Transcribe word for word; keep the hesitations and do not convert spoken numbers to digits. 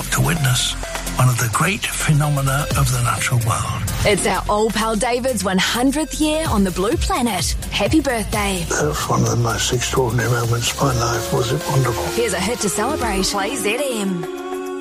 got to witness one of the great phenomena of the natural world. It's our old pal David's one hundredth year on the Blue Planet. Happy birthday. That was one of the most extraordinary moments of my life. Was it wonderful? Here's a hit to celebrate. Play Z M.